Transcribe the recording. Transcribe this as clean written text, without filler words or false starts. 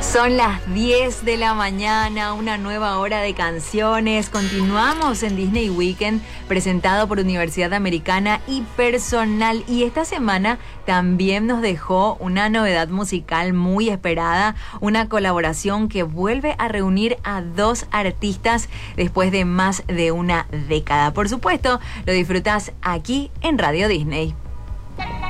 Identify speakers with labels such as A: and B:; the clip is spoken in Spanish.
A: Son las 10 de la mañana, una nueva hora de canciones. Continuamos en Disney Weekend, presentado por Universidad Americana y Personal. Y esta semana también nos dejó una novedad musical muy esperada, una colaboración que vuelve a reunir a dos artistas después de más de una década. Por supuesto, lo disfrutas aquí en Radio Disney.